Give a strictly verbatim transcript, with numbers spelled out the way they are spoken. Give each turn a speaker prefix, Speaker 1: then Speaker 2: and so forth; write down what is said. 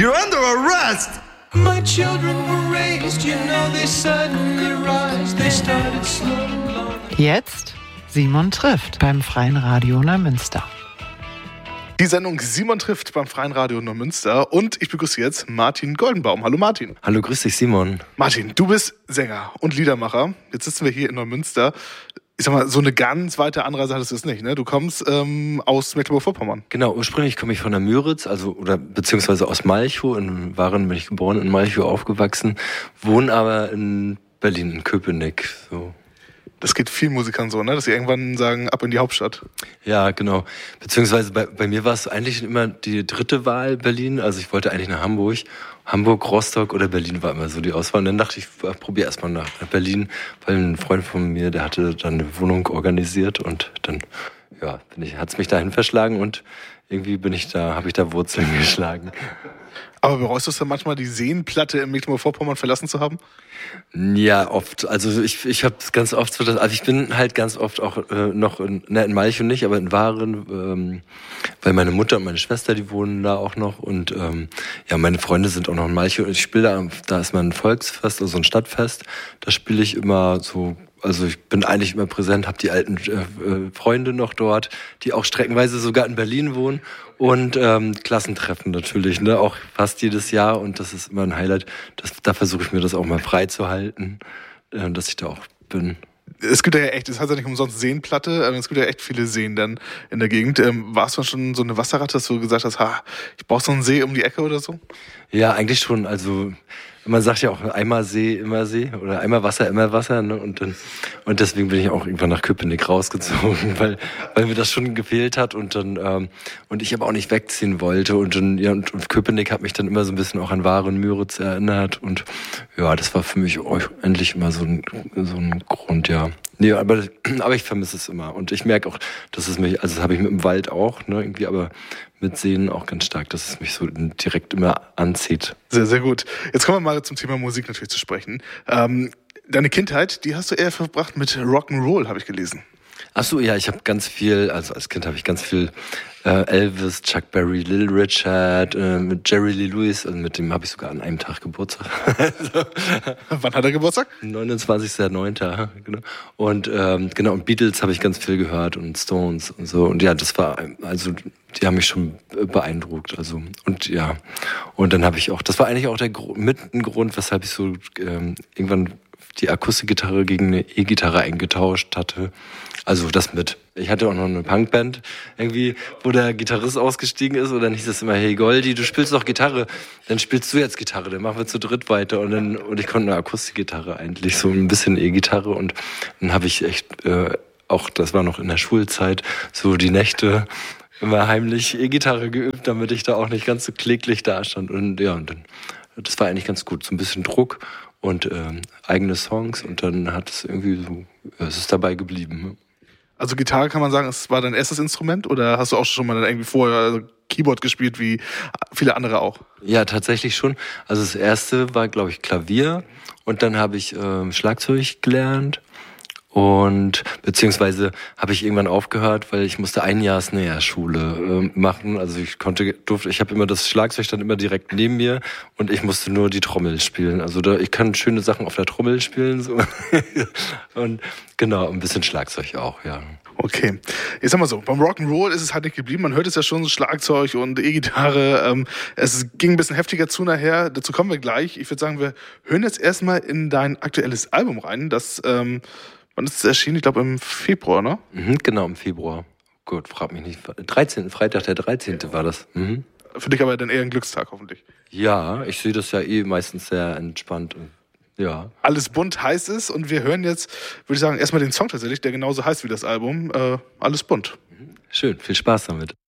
Speaker 1: You're under arrest!
Speaker 2: My children were raised, you know they suddenly rise, they started slow.
Speaker 3: Jetzt Simon trifft beim Freien Radio Neumünster.
Speaker 4: Die Sendung Simon trifft beim Freien Radio Neumünster und ich begrüße jetzt Martin Goldenbaum. Hallo Martin.
Speaker 5: Hallo, grüß dich Simon.
Speaker 4: Martin, du bist Sänger und Liedermacher. Jetzt sitzen wir hier in Neumünster. Ich sag mal, so eine ganz weite Anreise hattest du es nicht, ne? Du kommst ähm, aus Mecklenburg-Vorpommern.
Speaker 5: Genau, ursprünglich komme ich von der Müritz, also oder beziehungsweise aus Malchow. In Waren bin ich geboren, in Malchow aufgewachsen, wohne aber in Berlin, in Köpenick. So.
Speaker 4: Das geht vielen Musikern so, ne? Dass sie irgendwann sagen, ab in die Hauptstadt.
Speaker 5: Ja, genau. Beziehungsweise bei, bei mir war es eigentlich immer die dritte Wahl Berlin. Also ich wollte eigentlich nach Hamburg. Hamburg, Rostock oder Berlin war immer so die Auswahl. Und dann dachte ich, ich probiere erstmal nach Berlin, weil ein Freund von mir, der hatte dann eine Wohnung organisiert und dann ja, bin ich, hat's mich dahin verschlagen und irgendwie bin ich da, habe ich da Wurzeln geschlagen.
Speaker 4: Aber bereust du es dann manchmal, die Seenplatte in Mecklenburg-Vorpommern verlassen zu haben?
Speaker 5: Ja, oft. Also ich, ich habe ganz oft so, dass, also ich bin halt ganz oft auch äh, noch in, ne, in Malchow nicht, aber in Waren, ähm, weil meine Mutter und meine Schwester, die wohnen da auch noch und ähm, ja, meine Freunde sind auch noch in Malchow. Ich spiele da, da ist mal ein Volksfest, also ein Stadtfest. Da spiele ich immer so. Also ich bin eigentlich immer präsent, habe die alten äh, Freunde noch dort, die auch streckenweise sogar in Berlin wohnen und ähm, Klassentreffen natürlich, ne, auch fast jedes Jahr und das ist immer ein Highlight. Das, da versuche ich mir das auch mal frei zu halten, äh, dass ich da auch bin.
Speaker 4: Es gibt ja echt, es heißt ja nicht umsonst Seenplatte, aber es gibt ja echt viele Seen dann in der Gegend. Ähm, warst du schon so eine Wasserratte, dass du gesagt hast, ha, ich brauche so einen See um die Ecke oder so?
Speaker 5: Ja, eigentlich schon, also man sagt ja auch einmal See, immer See oder einmal Wasser, immer Wasser, ne? Und dann und deswegen bin ich auch irgendwann nach Köpenick rausgezogen, weil weil mir das schon gefehlt hat und dann ähm, und ich aber auch nicht wegziehen wollte und dann ja und, und Köpenick hat mich dann immer so ein bisschen auch an Waren Müritz erinnert und ja, das war für mich auch endlich immer so ein so ein Grund, ja. Nee, aber aber ich vermisse es immer und ich merke auch, dass es mich, also das habe ich mit dem Wald auch, ne, irgendwie, aber mit Seen auch ganz stark, dass es mich so direkt immer anzieht.
Speaker 4: Sehr, sehr gut. Jetzt kommen wir mal zum Thema Musik natürlich zu sprechen. Ähm, deine Kindheit, die hast du eher verbracht mit Rock'n'Roll, habe ich gelesen.
Speaker 5: Ach so, ja, ich habe ganz viel, also als Kind habe ich ganz viel äh, Elvis, Chuck Berry, Little Richard, äh, mit Jerry Lee Lewis, also mit dem habe ich sogar an einem Tag Geburtstag.
Speaker 4: also, Wann hat er Geburtstag?
Speaker 5: neunundzwanzigster neunter Genau. Und ähm, genau, und Beatles habe ich ganz viel gehört und Stones und so. Und ja, das war, also die haben mich schon beeindruckt. Also und ja, und dann habe ich auch, das war eigentlich auch der Gr- mit ein Grund, weshalb ich so ähm, irgendwann die Akustikgitarre gegen eine E-Gitarre eingetauscht hatte. Also das mit. Ich hatte auch noch eine Punkband, irgendwie, wo der Gitarrist ausgestiegen ist und dann hieß es immer, hey Goldi, du spielst doch Gitarre, dann spielst du jetzt Gitarre, dann machen wir zu dritt weiter und dann und ich konnte eine Akustikgitarre eigentlich, so ein bisschen E-Gitarre und dann habe ich echt äh, auch, das war noch in der Schulzeit, so die Nächte immer heimlich E-Gitarre geübt, damit ich da auch nicht ganz so kläglich da stand und ja, und dann, das war eigentlich ganz gut, so ein bisschen Druck und ähm, eigene Songs und dann hat es irgendwie so, es ist dabei geblieben. Ne?
Speaker 4: Also Gitarre kann man sagen, es war dein erstes Instrument oder hast du auch schon mal dann irgendwie vorher also Keyboard gespielt, wie viele andere auch?
Speaker 5: Ja, tatsächlich schon. Also das erste war, glaube ich, Klavier und dann habe ich ähm, Schlagzeug gelernt und beziehungsweise habe ich irgendwann aufgehört, weil ich musste ein Jahr Snare-Schule äh, machen. Also ich konnte, durfte, ich habe immer das Schlagzeug dann immer direkt neben mir und ich musste nur die Trommel spielen. Also da, ich kann schöne Sachen auf der Trommel spielen so. Und genau, ein bisschen Schlagzeug auch, ja.
Speaker 4: Okay, jetzt sag mal so, beim Rock'n'Roll ist es halt nicht geblieben, man hört es ja schon, Schlagzeug und E-Gitarre, ähm, es ging ein bisschen heftiger zu nachher, dazu kommen wir gleich. Ich würde sagen, wir hören jetzt erstmal in dein aktuelles Album rein, das, ähm, wann ist es erschienen? Ich glaube im Februar, ne?
Speaker 5: Mhm, genau, im Februar. Gut, frag mich nicht, dreizehnten Freitag der dreizehnte war das. Mhm.
Speaker 4: Für dich aber dann eher ein Glückstag, hoffentlich.
Speaker 5: Ja, ich sehe das ja eh meistens sehr entspannt. Ja.
Speaker 4: Alles bunt heißt es und wir hören jetzt, würde ich sagen, erstmal den Song tatsächlich, der genauso heißt wie das Album. Äh, Alles bunt.
Speaker 5: Schön, viel Spaß damit.